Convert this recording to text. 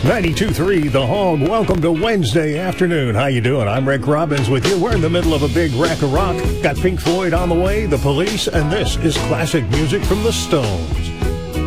92.3 The Hog. Welcome to Wednesday afternoon. How you doing? I'm Rick Robbins with you. We're in the middle of a big rack of rock. Got Pink Floyd on the way, The Police, and this is classic music from the Stones.